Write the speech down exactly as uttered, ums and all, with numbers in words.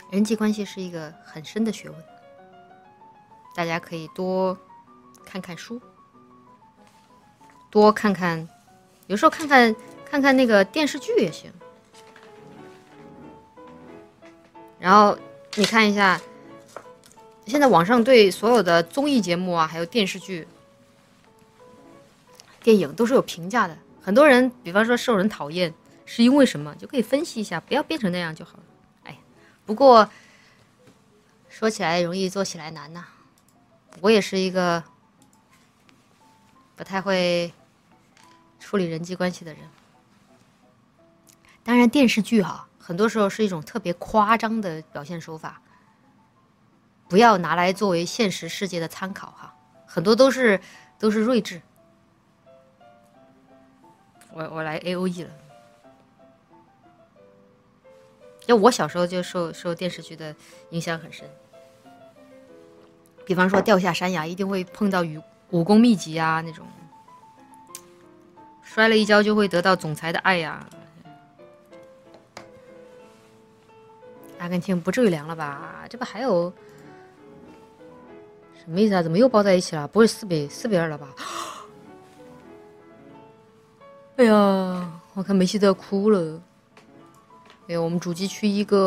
人际关系是一个很深的学问，大家可以多看看书，多看看，有时候看看看看那个电视剧也行。然后你看一下，现在网上对所有的综艺节目啊，还有电视剧、电影都是有评价的。很多人，比方说受人讨厌，是因为什么，就可以分析一下，不要变成那样就好了。哎，不过说起来容易，做起来难呐、啊。我也是一个不太会处理人际关系的人。当然，电视剧哈、啊，很多时候是一种特别夸张的表现手法，不要拿来作为现实世界的参考哈。很多都是都是睿智。我我来 A O E 了。就我小时候就受受电视剧的影响很深，比方说掉下山崖一定会碰到武武功秘籍啊那种，摔了一跤就会得到总裁的爱呀、啊。阿根廷不至于凉了吧？这不还有什么意思啊？怎么又抱在一起了？不会四比四比二了吧？哎呀，我看梅西都要哭了。哎呀，我们主机区一个。